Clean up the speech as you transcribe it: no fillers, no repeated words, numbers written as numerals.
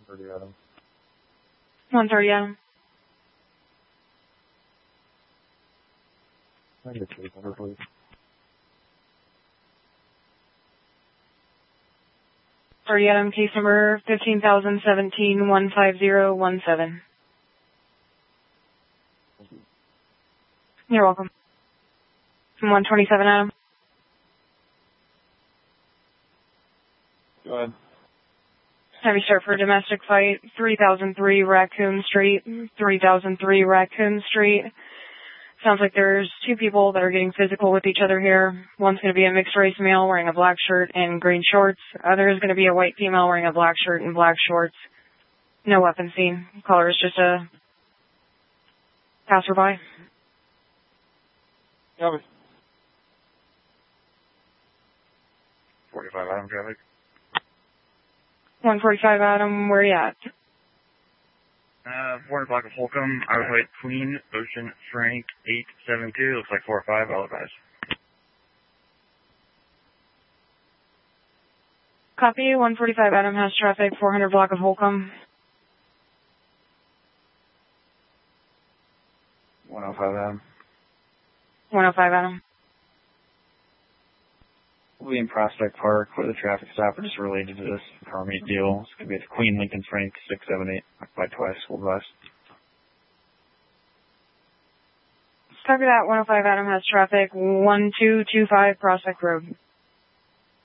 130 Adam. 130 Adam. Can I get case number, please? Adam, case number 15,017-15017. You're welcome. 127 Adam. Go ahead. Heavy start for domestic fight, 3003 Raccoon Street, 3003 Raccoon Street. Sounds like there's two people that are getting physical with each other here. One's going to be a mixed race male wearing a black shirt and green shorts. Other is going to be a white female wearing a black shirt and black shorts. No weapon seen. Caller is just a passerby. Copy. 45 Adam traffic. 145 Adam, where you at? 400 block of Holcomb, I would wait Queen, Ocean, Frank, 872, looks like 4 or 5, I'll advise. Copy, 145 Adam has traffic, 400 block of Holcomb. 105 Adam. 105 Adam. We'll be in Prospect Park for the traffic stop, or just related to this car meet deal. It's going to be at Queen, Lincoln, Frank, 678, occupied twice, full bus. Copy that, 105 Adam has traffic, 1225 Prospect Road.